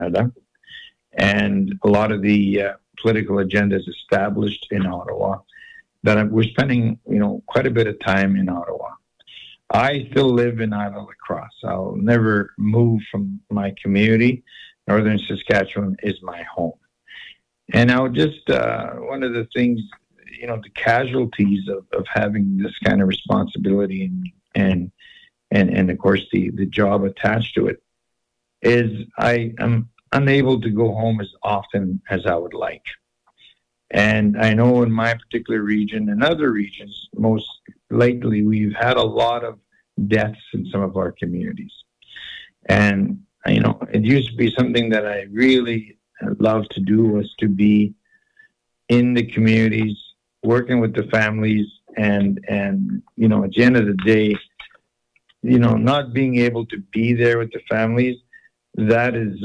Canada, and a lot of the political agendas established in Ottawa, that we're spending, quite a bit of time in Ottawa. I still live in Isle La Crosse. I'll never move from my community. Northern Saskatchewan is my home. And now just one of the things, the casualties of having this kind of responsibility and of course the job attached to it is I am unable to go home as often as I would like. And I know in my particular region and other regions, most lately, we've had a lot of deaths in some of our communities. And, it used to be something that I really loved to do, was to be in the communities, working with the families, and at the end of the day, not being able to be there with the families, that is,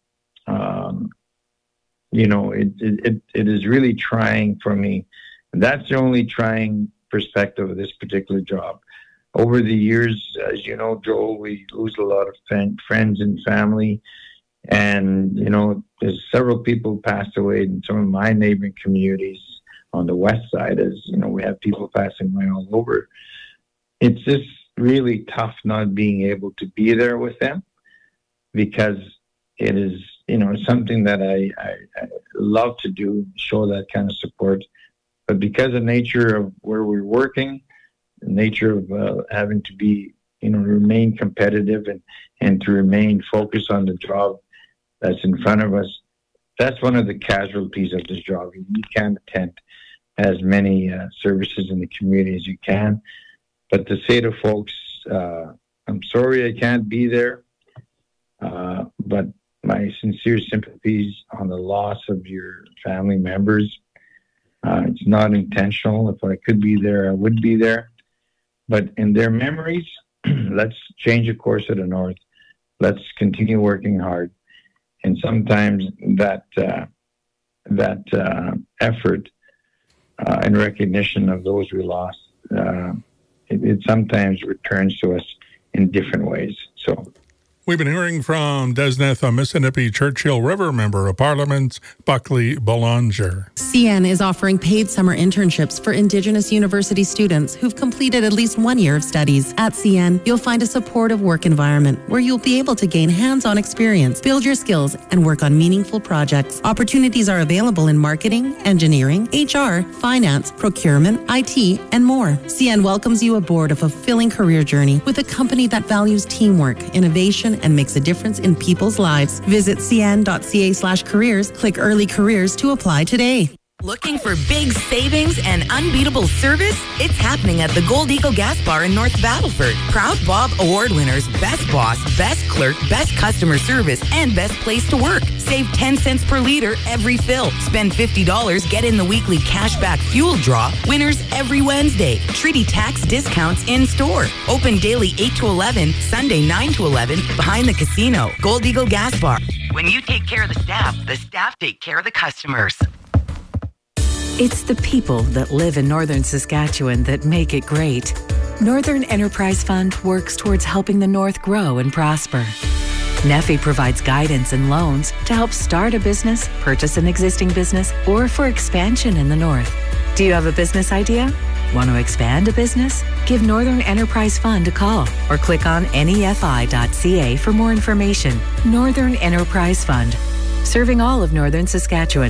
it is really trying for me. And that's the only trying perspective of this particular job. Over the years, as you know, Joel, we lose a lot of friends and family. And, there's several people passed away in some of my neighboring communities on the west side. As, we have people passing away all over. It's just really tough not being able to be there with them, because it is, something that I love to do, show that kind of support. But because of the nature of where we're working, the nature of having to be, remain competitive and to remain focused on the job that's in front of us, that's one of the casualties of this job. You can't attend as many services in the community as you can. But to say to folks, I'm sorry I can't be there, but my sincere sympathies on the loss of your family members. It's not intentional. If I could be there, I would be there. But in their memories, let's change the course of the North. Let's continue working hard. And sometimes that effort and recognition of those we lost, it sometimes returns to us in different ways. So we've been hearing from Desneth, a Mississippi Churchill River Member of Parliament, Buckley Belanger. CN is offering paid summer internships for Indigenous university students who've completed at least 1 year of studies. At CN, you'll find a supportive work environment where you'll be able to gain hands-on experience, build your skills, and work on meaningful projects. Opportunities are available in marketing, engineering, HR, finance, procurement, IT, and more. CN welcomes you aboard a fulfilling career journey with a company that values teamwork, innovation, and makes a difference in people's lives. Visit cn.ca/careers, click Early Careers to apply today. Looking for big savings and unbeatable service? It's happening at the Gold Eagle Gas Bar in North Battleford. Proud Bob Award winners, Best Boss, Best Clerk, Best Customer Service, and Best Place to Work. Save 10 cents per liter every fill. Spend $50, get in the weekly cashback fuel draw. Winners every Wednesday. Treaty tax discounts in store. Open daily 8 to 11, Sunday 9 to 11, behind the casino. Gold Eagle Gas Bar. When you take care of the staff take care of the customers. It's the people that live in Northern Saskatchewan that make it great. Northern Enterprise Fund works towards helping the North grow and prosper. NEFI provides guidance and loans to help start a business, purchase an existing business, or for expansion in the North. Do you have a business idea? Want to expand a business? Give Northern Enterprise Fund a call or click on nefi.ca for more information. Northern Enterprise Fund, serving all of Northern Saskatchewan.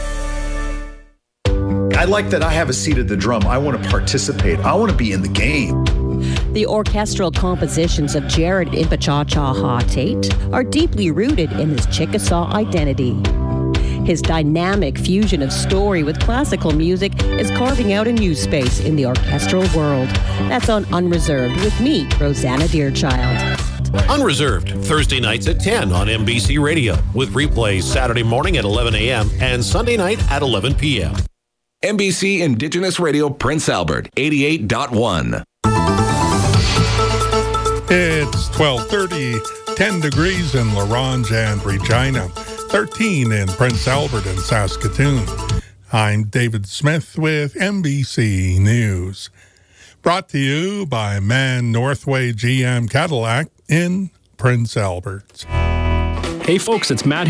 I like that I have a seat at the drum. I want to participate. I want to be in the game. The orchestral compositions of Jared Impachacha Tate are deeply rooted in his Chickasaw identity. His dynamic fusion of story with classical music is carving out a new space in the orchestral world. That's on Unreserved with me, Rosanna Deerchild. Unreserved, Thursday nights at 10 on MBC Radio, with replays Saturday morning at 11 a.m. and Sunday night at 11 p.m. MBC Indigenous Radio, Prince Albert, 88.1. It's 12:30, 10 degrees in La Ronge and Regina, 13 in Prince Albert and Saskatoon. I'm David Smith with MBC News. Brought to you by Man Northway GM Cadillac in Prince Albert. Hey folks, it's Matt